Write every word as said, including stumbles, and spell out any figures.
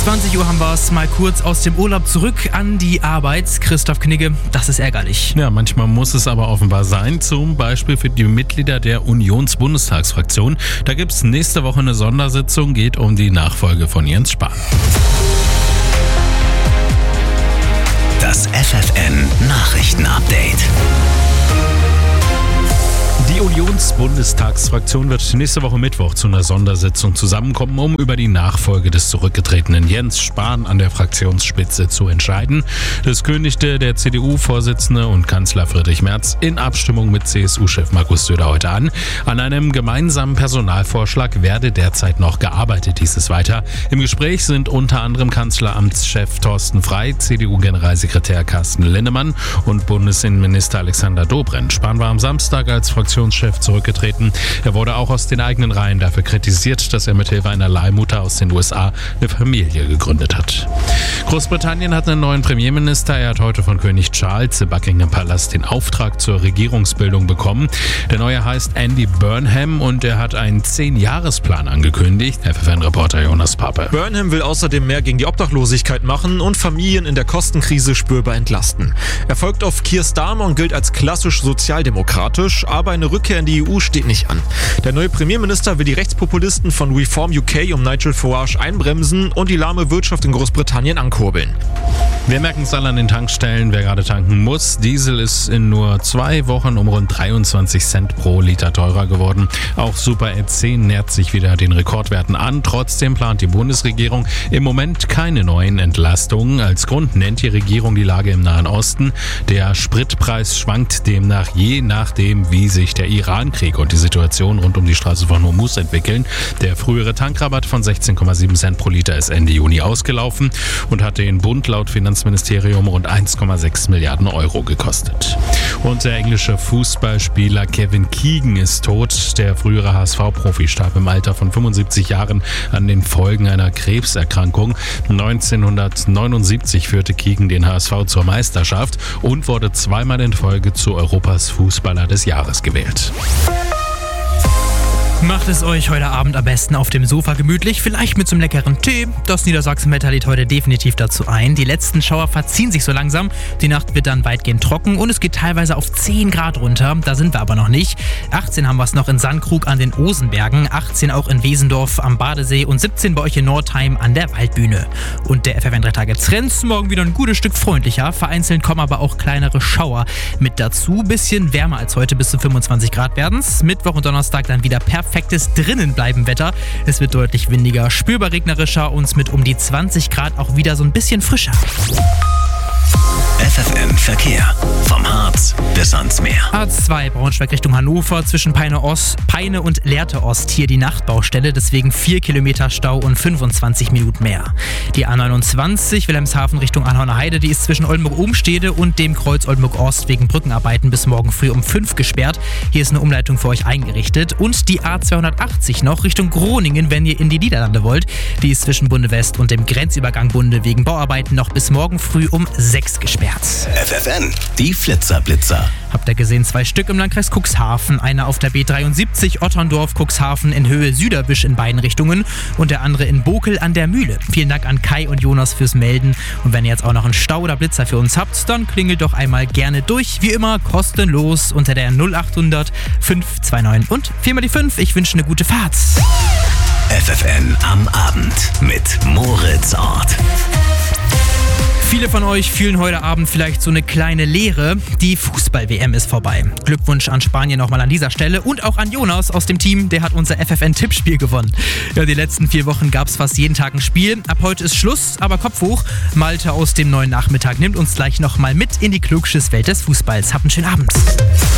zwanzig Uhr haben wir es mal kurz aus dem Urlaub zurück an die Arbeit. Christoph Knigge, das ist ärgerlich. Ja, manchmal muss es aber offenbar sein, zum Beispiel für die Mitglieder der Unions-Bundestagsfraktion. Da gibt es nächste Woche eine Sondersitzung, geht um die Nachfolge von Jens Spahn. Das F F N-Nachrichten-Update. Die Unions-Bundestagsfraktion wird nächste Woche Mittwoch zu einer Sondersitzung zusammenkommen, um über die Nachfolge des zurückgetretenen Jens Spahn an der Fraktionsspitze zu entscheiden. Das kündigte der C D U-Vorsitzende und Kanzler Friedrich Merz in Abstimmung mit C S U-Chef Markus Söder heute an. An einem gemeinsamen Personalvorschlag werde derzeit noch gearbeitet, hieß es weiter. Im Gespräch sind unter anderem Kanzleramtschef Thorsten Frey, C D U-Generalsekretär Carsten Linnemann und Bundesinnenminister Alexander Dobrindt. Spahn war am Samstag als Fraktionschef zurückgetreten. Er wurde auch aus den eigenen Reihen dafür kritisiert, dass er mithilfe einer Leihmutter aus den U S A eine Familie gegründet hat. Großbritannien hat einen neuen Premierminister. Er hat heute von König Charles im Buckingham Palast den Auftrag zur Regierungsbildung bekommen. Der neue heißt Andy Burnham und er hat einen zehn-Jahres-Plan angekündigt. F F N-Reporter Jonas Pape. Burnham will außerdem mehr gegen die Obdachlosigkeit machen und Familien in der Kostenkrise spürbar entlasten. Er folgt auf Keir Starmer und gilt als klassisch sozialdemokratisch, aber eine Rückkehr in die E U steht nicht an. Der neue Premierminister will die Rechtspopulisten von Reform U K um Nigel Farage einbremsen und die lahme Wirtschaft in Großbritannien ankurbeln. Wir merken es alle an den Tankstellen, wer gerade tanken muss. Diesel ist in nur zwei Wochen um rund dreiundzwanzig Cent pro Liter teurer geworden. Auch Super E zehn nähert sich wieder den Rekordwerten an. Trotzdem plant die Bundesregierung im Moment keine neuen Entlastungen. Als Grund nennt die Regierung die Lage im Nahen Osten. Der Spritpreis schwankt demnach je nachdem, wie sich der Iran-Krieg und die Situation rund um die Straße von Hormuz entwickeln. Der frühere Tankrabatt von sechzehn Komma sieben Cent pro Liter ist Ende Juni ausgelaufen und hat den Bund laut Finanzministerium rund eins Komma sechs Milliarden Euro gekostet. Und der englische Fußballspieler Kevin Keegan ist tot. Der frühere H S V-Profi starb im Alter von fünfundsiebzig Jahren an den Folgen einer Krebserkrankung. neunzehnhundertneunundsiebzig führte Keegan den H S V zur Meisterschaft und wurde zweimal in Folge zu Europas Fußballer des Jahres gewählt. Macht es euch heute Abend am besten auf dem Sofa gemütlich, vielleicht mit so einem leckeren Tee. Das Niedersachsen-Wetter lädt heute definitiv dazu ein. Die letzten Schauer verziehen sich so langsam. Die Nacht wird dann weitgehend trocken und es geht teilweise auf zehn Grad runter. Da sind wir aber noch nicht. achtzehn haben wir es noch in Sandkrug an den Osenbergen, achtzehn auch in Wesendorf am Badesee und siebzehn bei euch in Nordheim an der Waldbühne. Und der F F N drei Tage Trends morgen wieder ein gutes Stück freundlicher. Vereinzelt kommen aber auch kleinere Schauer mit dazu. Bisschen wärmer als heute, bis zu fünfundzwanzig Grad werden's. Mittwoch und Donnerstag dann wieder perfektes Drinnenbleiben Wetter. Es wird deutlich windiger, spürbar regnerischer und mit um die zwanzig Grad auch wieder so ein bisschen frischer. F F N Verkehr. Vom Harz bis ans Meer. A zwei Braunschweig Richtung Hannover zwischen Peine Ost, Peine und Lehrte Ost. Hier die Nachtbaustelle, deswegen vier Kilometer Stau und fünfundzwanzig Minuten mehr. Die A neunundzwanzig Wilhelmshaven Richtung Anhorner Heide, die ist zwischen Oldenburg-Obenstede und dem Kreuz Oldenburg-Ost wegen Brückenarbeiten bis morgen früh um fünf gesperrt. Hier ist eine Umleitung für euch eingerichtet. Und die A zweihundertachtzig noch Richtung Groningen, wenn ihr in die Niederlande wollt. Die ist zwischen Bunde West und dem Grenzübergang Bunde wegen Bauarbeiten noch bis morgen früh um sechs gesperrt. F F N, die Flitzer-Blitzer. Habt ihr gesehen, zwei Stück im Landkreis Cuxhaven. Einer auf der B dreiundsiebzig Otterndorf-Cuxhaven in Höhe Süderwisch in beiden Richtungen und der andere in Bokel an der Mühle. Vielen Dank an Kai und Jonas fürs Melden. Und wenn ihr jetzt auch noch einen Stau oder Blitzer für uns habt, dann klingelt doch einmal gerne durch. Wie immer kostenlos unter der null achthundert fünf zwei neun und vier mal die fünf. Ich wünsche eine gute Fahrt. F F N am Abend mit Moritz Ort. Viele von euch fühlen heute Abend vielleicht so eine kleine Leere. Die Fußball-W M ist vorbei. Glückwunsch an Spanien nochmal an dieser Stelle und auch an Jonas aus dem Team, der hat unser F F N-Tippspiel gewonnen. Ja, die letzten vier Wochen gab es fast jeden Tag ein Spiel. Ab heute ist Schluss, aber Kopf hoch. Malte aus dem neuen Nachmittag nimmt uns gleich nochmal mit in die Klugschiss-Welt des Fußballs. Habt einen schönen Abend.